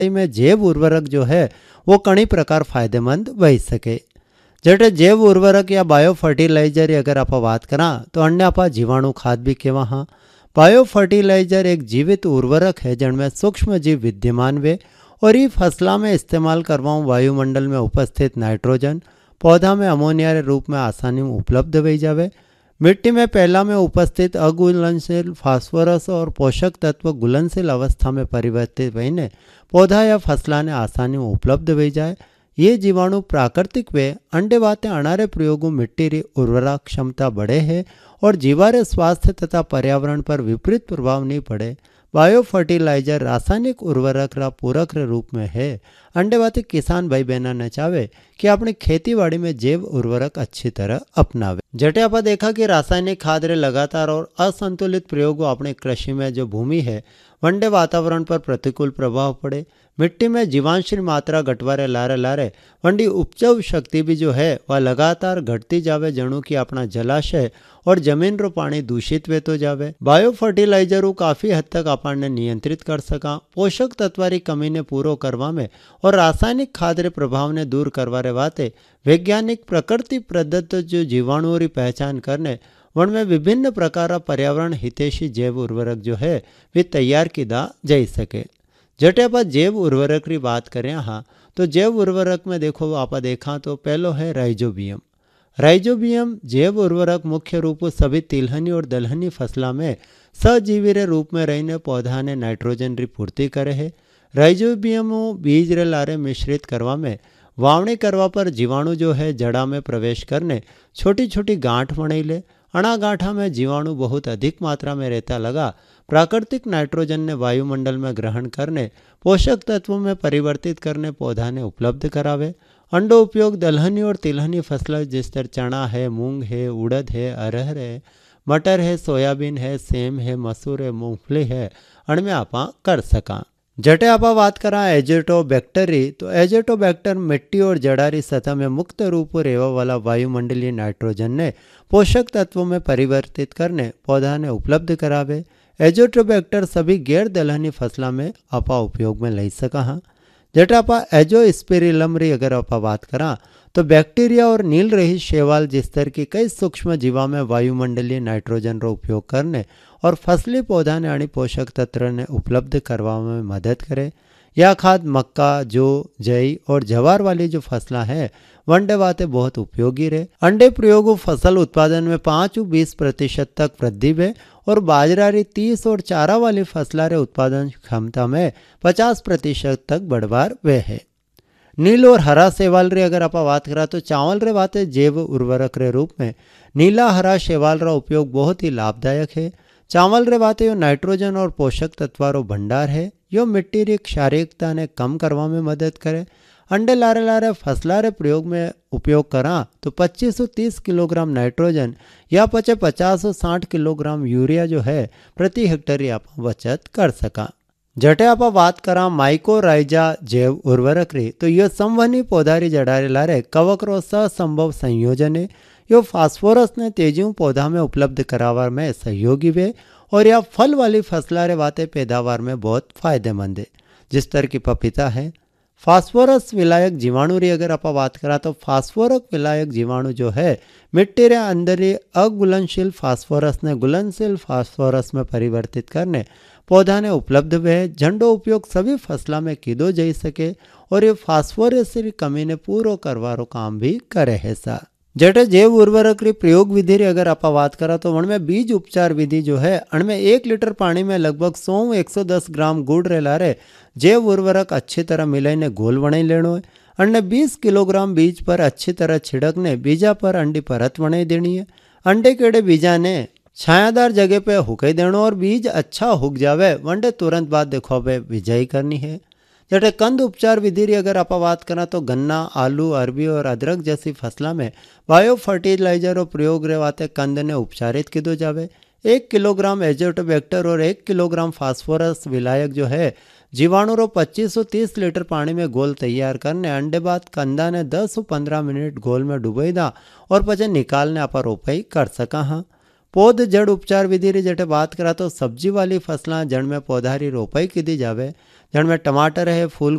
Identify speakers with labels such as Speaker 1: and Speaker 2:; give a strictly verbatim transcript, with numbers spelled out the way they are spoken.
Speaker 1: मिट्टी में जैव उर्वरक जो है वो कई प्रकार फायदेमंद वही सके। जेटे जैव उर्वरक या बायो फर्टिलाइजर की अगर आप बात करा तो अन्य आप जीवाणु खाद भी कहवा हाँ। बायो फर्टिलाइजर एक जीवित उर्वरक है जिनमें सूक्ष्म जीव विद्यमान वे और ये फसला में इस्तेमाल करवा वायुमंडल में उपस्थित नाइट्रोजन पौधा में अमोनिया के रूप में आसानी में उपलब्ध हो जावे। मिट्टी में पहला में उपस्थित अघुलनशील फास्फोरस और पोषक तत्व घुलनशील अवस्था में परिवर्तित होने पौधा या फसला ने आसानी में उपलब्ध हो जाए। ये जीवाणु प्राकृतिक वे अंडे वाते अनारे प्रयोगों मिट्टी की उर्वरा क्षमता बढ़े है और जीवारे स्वास्थ्य तथा पर्यावरण पर विपरीत प्रभाव नहीं पड़े। बायो फर्टिलाइजर रासायनिक उर्वरक रा पूरक रूप में है। अंडे वाते किसान भाई बहना ने चाहे कि अपनी खेतीबाड़ी में जैव उर्वरक अच्छी तरह अपनावे। जटे आप देखा कि रासायनिक खाद रे लगातार और असंतुलित प्रयोगों अपने कृषि में जो भूमि है वनडे वातावरण पर प्रतिकूल प्रभाव पड़े। मिट्टी में जीवांश की मात्रा घटवारे लारे लारे वंडी उपजाऊ शक्ति भी जो है वह लगातार घटती जावे जणु कि अपना जलाशय और जमीन रो पानी दूषित वेतो जावे। बायो फर्टिलाइजर काफ़ी हद तक अपन नियंत्रित कर सका पोषक तत्वारी कमी ने पूरो करवा में और रासायनिक खाद रे प्रभाव ने दूर करवारे वाते वैज्ञानिक प्रकृति प्रदत्त जो जीवाणुओं की पहचान करने उनमें विभिन्न प्रकार पर्यावरण हितैषी जैव उर्वरक जो है वे तैयार किया जा सके। जटे आप जैव उर्वरक की बात करें हाँ तो जैव उर्वरक में देखो आप देखा तो पहलो है राइजोबियम। राइजोबियम जैव उर्वरक मुख्य रूप से सभी तिलहनी और दलहनी फसलों में सजीवी रे रूप में रहीने पौधा ने नाइट्रोजन की पूर्ति करे है। राइजोबियम बीज रे लारे मिश्रित करवा में वावणी करवा पर जीवाणु जो है जड़ा में प्रवेश करने छोटी छोटी गांठ बना ले। अणा गांठा में जीवाणु बहुत अधिक मात्रा में रहता लगा प्राकृतिक नाइट्रोजन ने वायुमंडल में ग्रहण करने पोषक तत्वों में परिवर्तित करने पौधा ने उपलब्ध करावे। अंडो उपयोग दलहनी और तिलहनी फसल जिस तरह चना है, मूंग है, उड़द है, अरहर है, मटर है, सोयाबीन है, सेम है, मसूर है, मूंगफली है, अणमें आप कर सका। जटे आप बात करा एजेटोबैक्टर तो एजेटोबैक्टर मिट्टी और जड़ारी सतह में मुक्त रूप रेवा वाला वायुमंडलीय नाइट्रोजन ने पोषक तत्वों में परिवर्तित करने पौधा ने उपलब्ध करावे। एजेटोबैक्टर सभी गैर दलहनी फसलों में आपा उपयोग में लै सका हाँ। जटे आप एजोस्पिरिलम री अगर आप बात करा तो बैक्टीरिया और नील रहित शैवाल जिस तरह की कई सूक्ष्म जीवा में वायुमंडलीय नाइट्रोजन रो उपयोग करने और फसली पौधा ने अणी पोषक तत्व ने उपलब्ध करवा में मदद करे। यह खाद मक्का, जौ, जई और जवार वाली जो फसला है वनडे वाते बहुत उपयोगी रहे। अंडे प्रयोग फसल उत्पादन में पाँच बीस प्रतिशत तक वृद्धि वे और बाजरा री तीस और चारा वाली फसला रे उत्पादन क्षमता में पचास प्रतिशत तक बढ़वार वे है। नील और हरा शैवाल रे अगर आप बात करा तो चावल रे वाते जैव उर्वरक रे रूप में नीला हरा शैवाल रा उपयोग बहुत ही लाभदायक है। चावल रे वाते यो नाइट्रोजन और पोषक तत्वारो भंडार है। यो मिट्टी री क्षारिकता ने कम करवा में मदद करे। अंडे लारे लारे फसला रे प्रयोग में उपयोग करा तो पच्चीस सौ तीस किलोग्राम नाइट्रोजन या पचे पचास सौ साठ किलोग्राम यूरिया जो है प्रति हेक्टर आप बचत कर सका। जटे आप बात करा माइकोराइजा जैव उर्वरक री तो यह संवहनी पौधारी जड़ारे लारे कवक रो असंभव संयोजन है। यो फास्फोरस ने तेजी पौधा में उपलब्ध करावर में सहयोगी वे और यह फल वाली फसला रे वाते पैदावार में बहुत फायदेमंद है। जिस तरह की पपीता है फास्फोरस विलायक जीवाणु री अगर आप बात करा तो फास्फोरक विलायक जीवाणु जो है मिट्टी रे अंदर अघुलनशील फास्फोरस ने घुलनशील फास्फोरस में परिवर्तित करने पौधा ने उपलब्ध वे झंडो उपयोग सभी फसला में कीदो जा सके और ये फास्फोरस की कमी ने पूरो करवारो काम भी करे है सा। जटे जैव उर्वरक री प्रयोग विधि री अगर आप बात करा तो उनमें बीज उपचार विधि जो है उनमें एक लीटर पानी में लगभग सौ एक सौ दस ग्राम गुड़ रे लारे जैव उर्वरक अच्छी तरह मिलाईने घोल बनाई लेनो है। अन्य बीस किलोग्राम बीज पर अच्छी तरह छिड़कने बीजा पर अंडी परत बनाई देनी है। अंडे केड़े बीजा ने छायादार जगह पे हुकाई देनो और बीज अच्छा हुक जावे वनडे तुरंत बाद देखो बे बिजाई करनी है। जटे कंद उपचार विधि री अगर आप बात करा तो गन्ना, आलू, अरबी और अदरक जैसी फसलों में बायो फर्टिलाइजर और प्रयोग रे वाते कंद ने उपचारित किदो जावे। एक किलोग्राम एजेटोबैक्टर और एक किलोग्राम फास्फोरस विलायक जो है जीवाणु रो पच्चीस सौ तीस लीटर पानी में घोल तैयार करने अंडे बाद कंदा ने दस सौ पंद्रह मिनट घोल में डुबोई दा और पचे निकालने आप रोपाई कर सका हाँ। पौध जड़ उपचार विधि री जटे बात करा तो सब्जी वाली फसलां जड़ में पौधा री रोपाई की दी जावे जन में टमाटर है, फूल